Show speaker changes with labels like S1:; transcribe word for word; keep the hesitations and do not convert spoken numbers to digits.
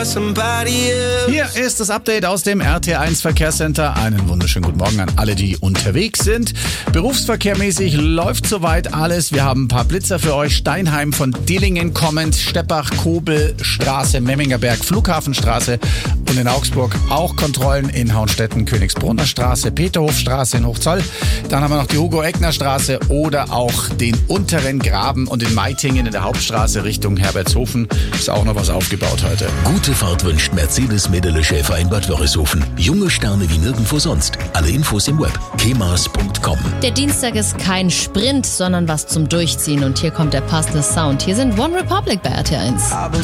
S1: Hier ist das Update aus dem R T eins Verkehrscenter. Einen wunderschönen guten Morgen an alle, die unterwegs sind. Berufsverkehrmäßig läuft soweit alles. Wir haben ein paar Blitzer für euch. Steinheim von Dillingen kommend, Steppach, Kobel, Straße, Memmingerberg, Flughafenstraße und in Augsburg auch Kontrollen in Hauenstetten, Königsbrunner Straße, Peterhofstraße in Hochzoll. Dann haben wir noch die Hugo-Eckner-Straße oder auch den unteren Graben und in Meitingen in der Hauptstraße Richtung Herbertshofen. Ist auch noch was aufgebaut heute.
S2: Gute Fahrt wünscht Mercedes-Medele Schäfer in Bad Wörishofen. Junge Sterne wie nirgendwo sonst. Alle Infos im Web. kemas punkt com.
S3: Der Dienstag ist kein Sprint, sondern was zum Durchziehen. Und hier kommt der passende Sound. Hier sind One Republic bei R T eins.